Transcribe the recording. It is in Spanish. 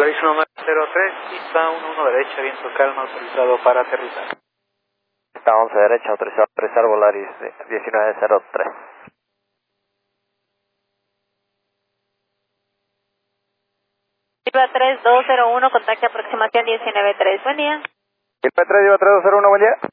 Volaris 1903, pista 11 derecha, viento calma, autorizado para aterrizar. Pista 11 derecha, autorizado a aterrizar, Volaris 1903. Viva 3201, contacto aproximación 193, buen día. Viva 3201, buen día.